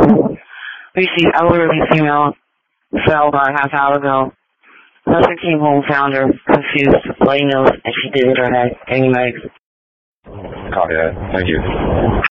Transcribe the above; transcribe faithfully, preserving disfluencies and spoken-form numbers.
Lucy, elderly female, fell about a half hour ago. Husband came home, found her confused, bloody nose, and she did hit her head. Getting legs. Copy that. Thank you.